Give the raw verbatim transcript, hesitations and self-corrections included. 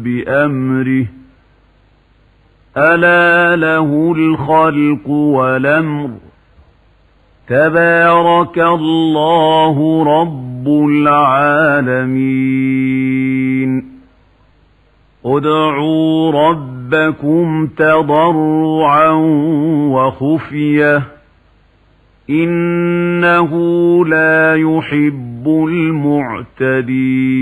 بأمره ألا له الخلق والأمر تبارك الله رب العالمين ادعوا ربكم تضرعا وخفية إنه لا يحب المعتدين